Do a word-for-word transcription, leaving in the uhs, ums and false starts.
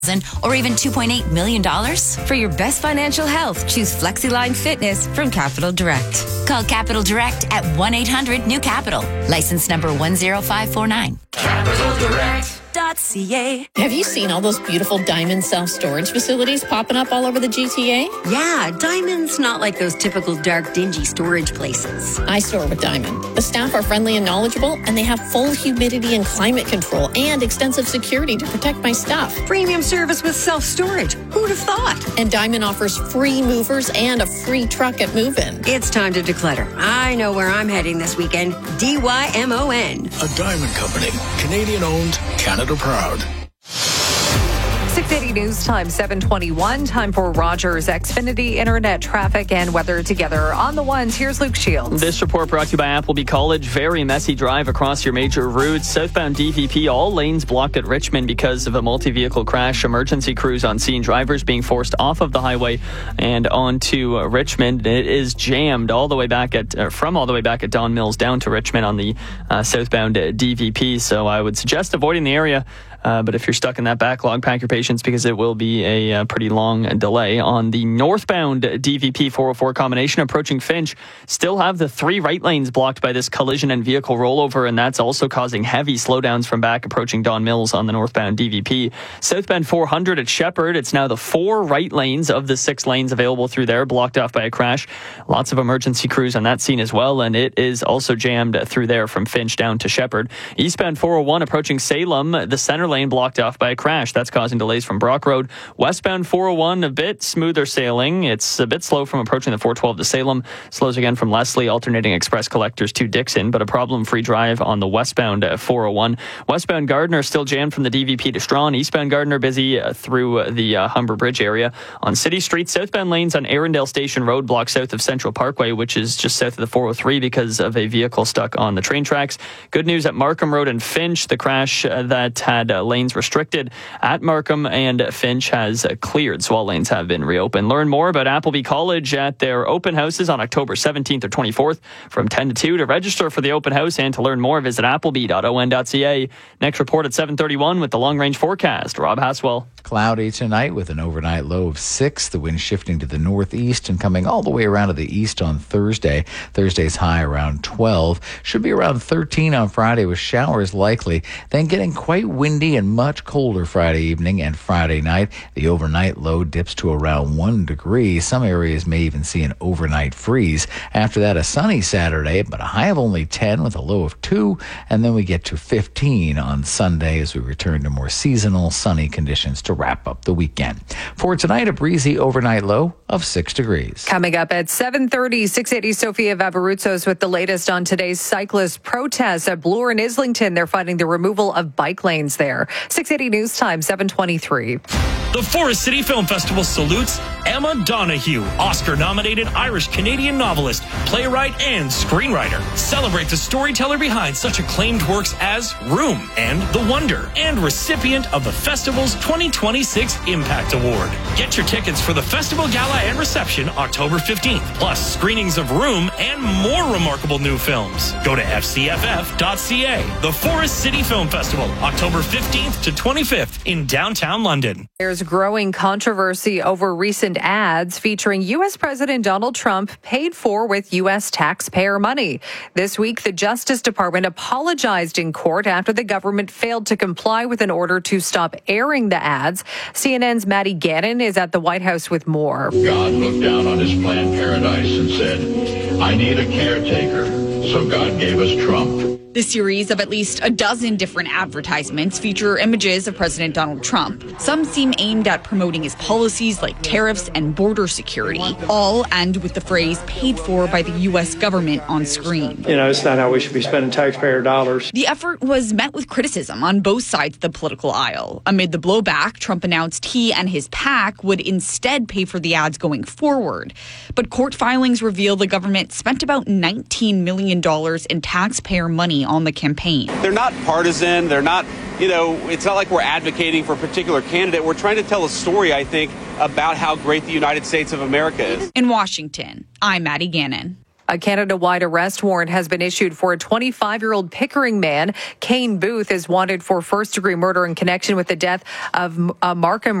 or even two point eight million dollars? For your best financial health, choose FlexiLine Fitness from Capital Direct. Call Capital Direct at one eight hundred new capital. License number one zero five four nine. Capital Direct. .ca. Have you seen all those beautiful Diamond self-storage facilities popping up all over the G T A? Yeah, Diamond's not like those typical dark, dingy storage places. I store with Diamond. The staff are friendly and knowledgeable, and they have full humidity and climate control and extensive security to protect my stuff. Premium service with self-storage. Who'd have thought? And Diamond offers free movers and a free truck at move-in. It's time to declutter. I know where I'm heading this weekend. D Y M O N. A Diamond Company. Canadian-owned, Canada proud. six eighty News Time, seven twenty-one. Time for Rogers Xfinity Internet traffic and weather together on the ones. Here's Luke Shields. This report brought to you by Appleby College. Very messy drive across your major routes. Southbound D V P, all lanes blocked at Richmond because of a multi-vehicle crash. Emergency crews on scene. Drivers being forced off of the highway and onto uh, Richmond. It is jammed all the way back at uh, from all the way back at Don Mills down to Richmond on the uh, southbound uh, D V P. So I would suggest avoiding the area. Uh, but if you're stuck in that backlog, pack your patience because it will be a, a pretty long delay. On the northbound D V P four oh four combination approaching Finch, still have the three right lanes blocked by this collision and vehicle rollover, and that's also causing heavy slowdowns from back approaching Don Mills on the northbound D V P. Southbound four hundred at Shepherd, it's now the four right lanes of the six lanes available through there, blocked off by a crash. Lots of emergency crews on that scene as well, and it is also jammed through there from Finch down to Shepherd. Eastbound four oh one approaching Salem, the center lane blocked off by a crash. That's causing delays from Brock Road. Westbound four oh one, a bit smoother sailing. It's a bit slow from approaching the four twelve to Salem. Slows again from Leslie, alternating express collectors to Dixon, but a problem-free drive on the westbound four oh one. Westbound Gardner still jammed from the D V P to Strawn. Eastbound Gardner busy uh, through the uh, Humber Bridge area. On City Street, southbound lanes on Arundel Station Road blocked south of Central Parkway, which is just south of the four oh three because of a vehicle stuck on the train tracks. Good news at Markham Road and Finch. The crash uh, that had uh, lanes restricted at Markham and Finch has uh, cleared, so all lanes have been reopened. Learn more about Appleby College at their open houses on October seventeenth or twenty-fourth from ten to two. To register for the open house and to learn more, visit appleby dot o n dot c a. Next report at seven thirty-one with the long-range forecast. Rob Haswell. Cloudy tonight with an overnight low of six. The wind shifting to the northeast and coming all the way around to the east on Thursday. Thursday's high around twelve. Should be around thirteen on Friday with showers likely. Then getting quite windy and much colder Friday evening and Friday night. The overnight low dips to around one degree. Some areas may even see an overnight freeze. After that, a sunny Saturday, but a high of only ten with a low of two. And then we get to fifteen on Sunday as we return to more seasonal sunny conditions to wrap up the weekend. For tonight, a breezy overnight low of six degrees. Coming up at seven thirty, six eighty Sophia Vavaruzos with the latest on today's cyclist protests at Bloor and Islington. They're fighting the removal of bike lanes there. six eighty News Time, seven twenty-three. The Forest City Film Festival salutes Emma Donoghue, Oscar-nominated Irish-Canadian novelist, playwright, and screenwriter. Celebrate the storyteller behind such acclaimed works as Room and The Wonder, and recipient of the festival's twenty twenty-six Impact Award. Get your tickets for the festival gala and reception October fifteenth, plus screenings of Room and more remarkable new films. Go to f c f f dot c a. The Forest City Film Festival, October fifteenth to twenty-fifth in downtown London. There's growing controversy over recent ads featuring U S President Donald Trump paid for with U S taxpayer money. This week, the Justice Department apologized in court after the government failed to comply with an order to stop airing the ads. C N N's Maddie Gannon is at the White House with more. God looked down on his Planned Paradise and said, I need a caretaker. So God gave us Trump. The series of at least a dozen different advertisements feature images of President Donald Trump. Some seem aimed at promoting his policies like tariffs and border security. All end with the phrase paid for by the U S government on screen. You know, it's not how we should be spending taxpayer dollars. The effort was met with criticism on both sides of the political aisle. Amid the blowback, Trump announced he and his PAC would instead pay for the ads going forward. But court filings reveal the government spent about nineteen million dollars in taxpayer money on the campaign. They're not partisan. They're not, you know, it's not like we're advocating for a particular candidate. We're trying to tell a story, I think, about how great the United States of America is. In Washington, I'm Maddie Gannon. A Canada-wide arrest warrant has been issued for a twenty-five-year-old Pickering man. Kane Booth is wanted for first-degree murder in connection with the death of uh, Markham